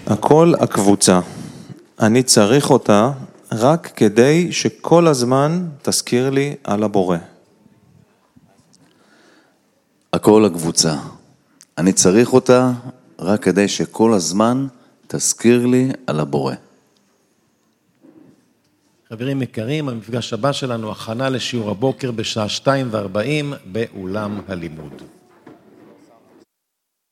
הכל הקבוצה. אני צריך אותה רק כדי שכל הזמן תזכיר לי על הבורא. הכל הקבוצה. אני צריך אותה רק כדי שכל הזמן תזכיר לי על הבורא. חברים יקרים, המפגש הבא שלנו הכנה לשיעור הבוקר בשעה 2:40 באולם הלימוד.